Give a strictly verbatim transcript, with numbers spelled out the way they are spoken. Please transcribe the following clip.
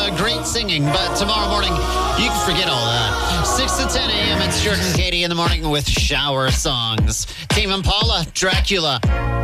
uh, great singing, but tomorrow morning, you can forget all that. six to ten a.m., it's Jordan and Katie in the morning with shower songs. Tame Impala, Dracula.